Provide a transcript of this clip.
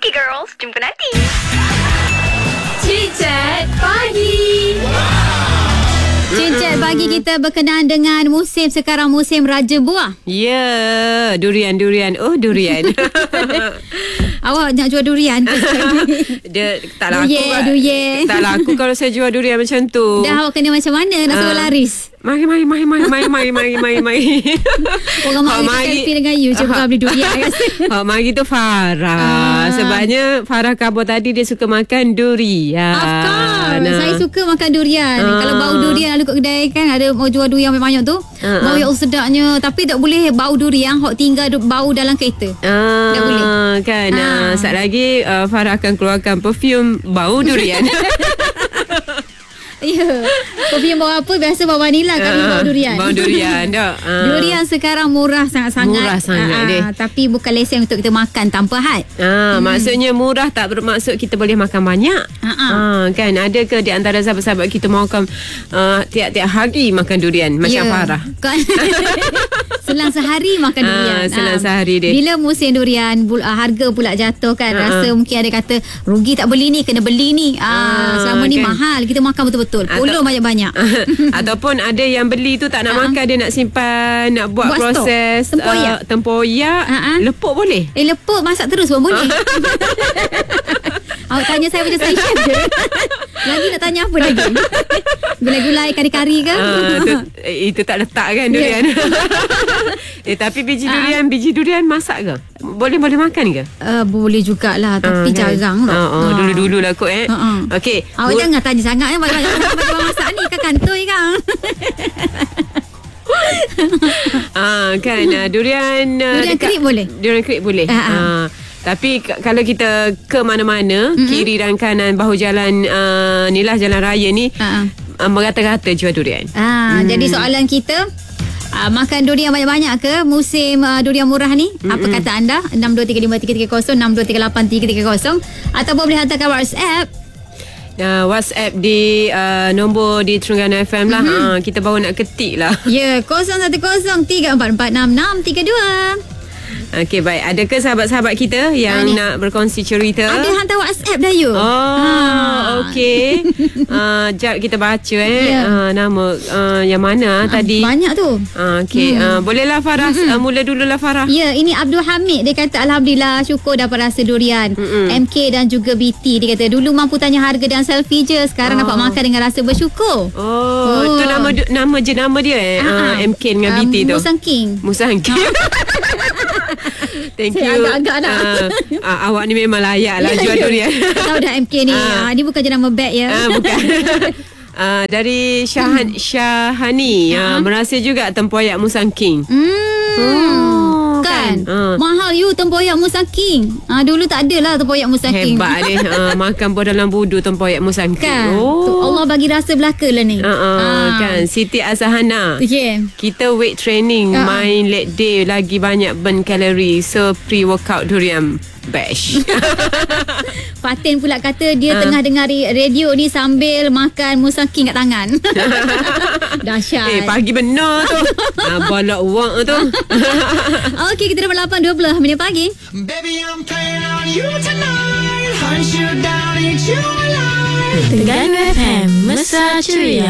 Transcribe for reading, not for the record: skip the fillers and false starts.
Okay girls, jumpa nanti. Chit Chat Pagi. Chit Chat Pagi kita berkenaan dengan musim sekarang, musim Raja Buah. Ya, durian. Oh, durian. Awak nak jual durian ke? Dia tak laku. Durian. Tak laku kalau saya jual durian macam tu. Dah awak kena macam mana nak suruh laris? Mari. Orang mari selfie dengan you je bukan beli durian. Mari tu Farah. Sebabnya Farah khabar tadi dia suka makan durian. Of course. Saya suka makan durian. Kalau bau durian lalu kat kedai kan ada mau jual durian banyak tu. Bau yang sedapnya. Tapi tak boleh bau durian hok tinggal bau dalam kereta. Tak boleh. Kan. Sat lagi Farah akan keluarkan perfume bau durian. Ya. Kopi yang bau apa? Biasa bau vanila. Kami bau durian. Bau durian tak? Durian sekarang murah sangat-sangat. Murah sangat dia. Tapi bukan lesen untuk kita makan tanpa had. Maksudnya murah tak bermaksud kita boleh makan banyak. Kan ada ke di antara sahabat-sahabat kita makan tiap-tiap hari makan durian macam Farah? Selang sehari makan durian. Selang sehari dia. Bila musim durian harga pula jatuh kan. Rasa mungkin ada kata rugi tak beli ni, kena beli ni. Selama ni kan. mahal, kita makan betul-betul. Puluh banyak-banyak. Ataupun ada yang beli tu tak nak makan, dia nak simpan, nak buat proses tempoyak. Lepuk boleh? Lepuk masak terus pun boleh. Awak tanya saya macam saya chef je. Lagi nak tanya apa lagi? Gulai-gulai kari-kari ke? Itu tak letak kan durian. Tapi biji durian masak ke? Boleh makan ke? Boleh jugalah. Tapi jarang lah. Dulu-dulu lah kot Okey. Awak jangan tanya sangat banyak masak ni kan kantoi kan. Kan durian kerip boleh. Durian kerip boleh. Tapi kalau kita ke mana-mana, kiri dan kanan bahu jalan ni lah jalan raya ni, merata-rata jual durian. Jadi soalan kita, makan durian banyak-banyak ke musim durian murah ni? Apa kata anda? 62353330, 62383330, ataupun boleh hantarkan WhatsApp. WhatsApp di nombor di Terengganu FM lah. Kita baru nak ketik lah. Ya, 0103446662. Okey, baik. Adakah sahabat-sahabat kita yang nak berkongsi cerita? Ada hantar WhatsApp dah you. Okey. Jap kita baca nama yang mana tadi. Banyak tu. Okey. Bolehlah Farah mula dululah Farah. Ya, ini Abdul Hamid. Dia kata Alhamdulillah syukur dapat rasa durian. MK dan juga BT. Dia kata dulu mampu tanya harga dan selfie je. Sekarang dapat makan dengan rasa bersyukur. Itu nama dia MK dengan BT tu. Musang King. Thank you. Agak-agak dah. Awak ni memang layak lah jual durian. Tahu dah MK ni. Ni bukan je nama beg ya. Bukan. Dari Syahani. Merasa juga tempoyak Musang King. Kan? Mahal you tempoyak Musang King. Dulu tak ada lah tempoyak Musang King. Hebat dia. Makan pun dalam budu tempoyak Musang King. Kan? Allah bagi rasa belaka lah ni. Kan? Siti Azahana. Kita weight training, main leg day, lagi banyak burn kalori. So pre-workout durian bash. Fatin pula kata dia tengah dengar radio ni sambil makan Musang King kat tangan. Dahsyat. Pagi benar tu. Balak wang tu. Okey, kita dah 8:20 pagi. Baby, I'm playing on you tonight. Hunt you down, eat you alive. Terengganu FM, Mesra Ceria.